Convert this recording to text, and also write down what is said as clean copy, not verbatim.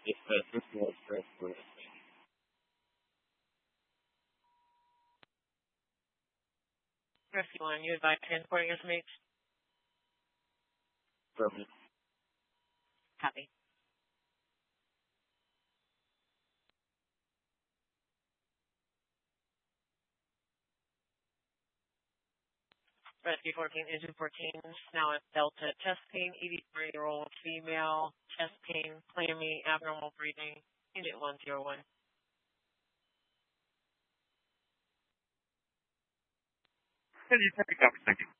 Rescue 1, you advise transporting SMH? Copy. Rescue 14, engine 14, now at Delta, chest pain, 83-year-old female, chest pain, clammy, abnormal breathing, unit 101. Thank you.